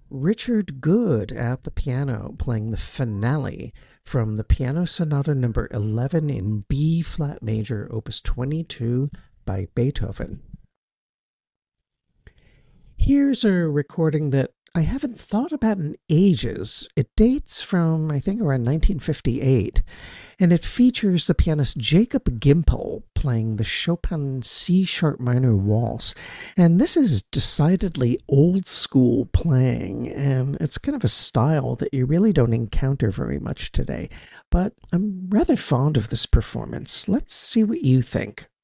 Richard Good at the piano playing the finale from the Piano Sonata number 11 in B flat major, opus 22 by Beethoven. Here's a recording that I haven't thought about in ages. It dates from, I think, around 1958, and it features the pianist Jacob Gimpel playing the Chopin C sharp minor waltz. And this is decidedly old school playing, and it's kind of a style that you really don't encounter very much today. But I'm rather fond of this performance. Let's see what you think.